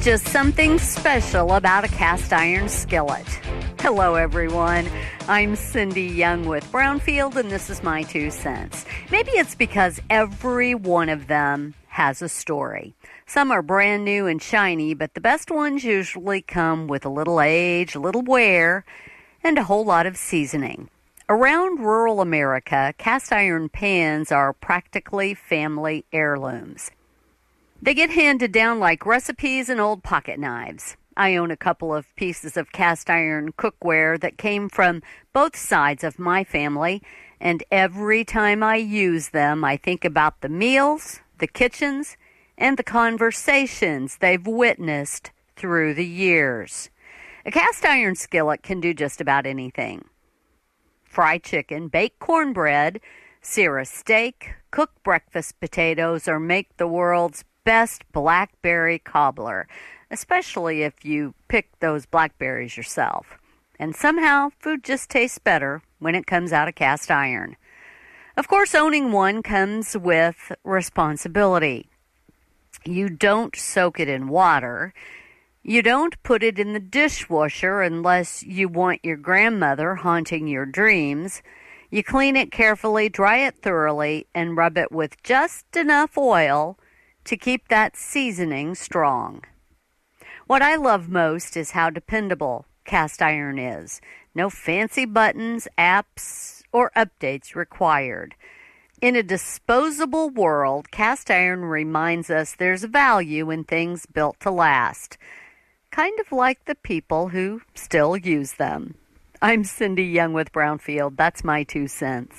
just something special about a cast iron skillet. Hello, everyone. I'm Cindy Young with Brownfield, and this is my 2 cents. Maybe it's because every one of them has a story. Some are brand new and shiny, but the best ones usually come with a little age, a little wear, and a whole lot of seasoning. Around rural America, cast iron pans are practically family heirlooms. They get handed down like recipes and old pocket knives. I own a couple of pieces of cast iron cookware that came from both sides of my family, and every time I use them, I think about the meals, the kitchens, and the conversations they've witnessed through the years. A cast iron skillet can do just about anything. Fry chicken, bake cornbread, sear a steak, cook breakfast potatoes, or make the world's best blackberry cobbler, especially if you pick those blackberries yourself. And somehow, food just tastes better when it comes out of cast iron. Of course, owning one comes with responsibility. You don't soak it in water. You don't put it in the dishwasher unless you want your grandmother haunting your dreams. You clean it carefully, dry it thoroughly, and rub it with just enough oil to keep that seasoning strong. What I love most is how dependable cast iron is. No fancy buttons, apps, or updates required. In a disposable world, cast iron reminds us there's value in things built to last. Kind of like the people who still use them. I'm Cindy Young with Brownfield. That's my 2 cents.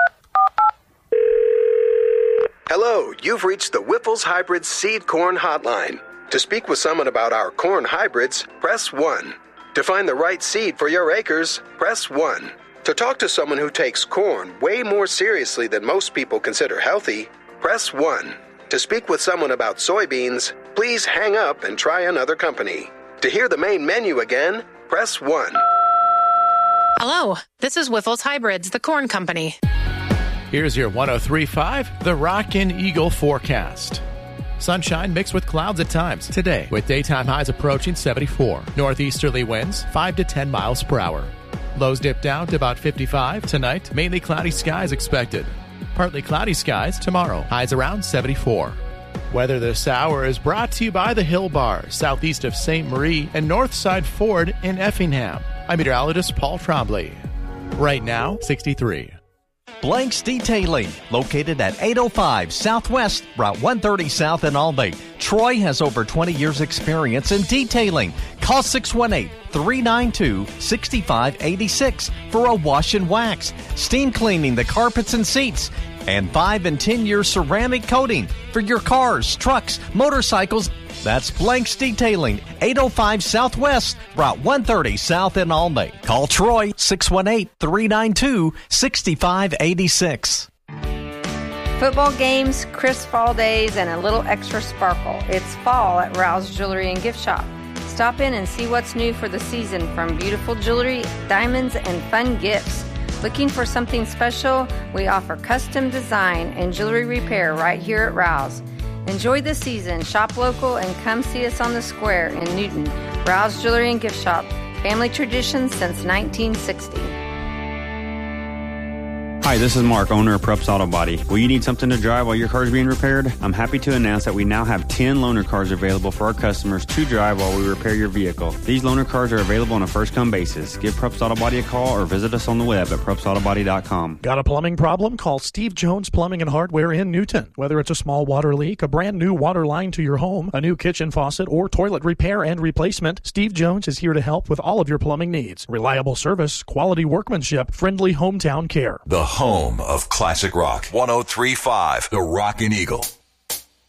Hello, you've reached the Whiffles Hybrid Seed Corn Hotline. To speak with someone about our corn hybrids, press 1. To find the right seed for your acres, press 1. To talk to someone who takes corn way more seriously than most people consider healthy, press 1. To speak with someone about soybeans, please hang up and try another company. To hear the main menu again, press 1. Hello, this is Whiffles Hybrids, the corn company. Here's your 103.5, the Rockin' Eagle forecast. Sunshine mixed with clouds at times today, with daytime highs approaching 74. Northeasterly winds 5 to 10 miles per hour. Lows dip down to about 55 tonight. Mainly cloudy skies expected. Partly cloudy skies tomorrow. Highs around 74. Weather this hour is brought to you by the Hill Bar, southeast of St. Marie and Northside Ford in Effingham. I'm meteorologist Paul Trombley. Right now, 63. Blanks Detailing, located at 805 Southwest, Route 130 South in Albany. Troy has over 20 years experience in detailing. Call 618-392-6586 for a wash and wax, steam cleaning the carpets and seats, and 5 and 10-year ceramic coating for your cars, trucks, motorcycles. That's Blanks Detailing, 805 Southwest, Route 130 South in Albany. Call Troy, 618-392-6586. Football games, crisp fall days, and a little extra sparkle. It's fall at Rouse Jewelry and Gift Shop. Stop in and see what's new for the season, from beautiful jewelry, diamonds, and fun gifts. Looking for something special? We offer custom design and jewelry repair right here at Rouse. Enjoy the season, shop local, and come see us on the square in Newton. Rouse Jewelry and Gift Shop. Family tradition since 1960. Hi, this is Mark, owner of Prupp's Auto Body. Will you need something to drive while your car is being repaired? I'm happy to announce that we now have 10 loaner cars available for our customers to drive while we repair your vehicle. These loaner cars are available on a first-come basis. Give Prupp's Auto Body a call or visit us on the web at pruppsautobody.com. Got a plumbing problem? Call Steve Jones Plumbing and Hardware in Newton. Whether it's a small water leak, a brand new water line to your home, a new kitchen faucet, or toilet repair and replacement, Steve Jones is here to help with all of your plumbing needs. Reliable service, quality workmanship, friendly hometown care. The home of classic rock. 103.5, the Rockin' Eagle.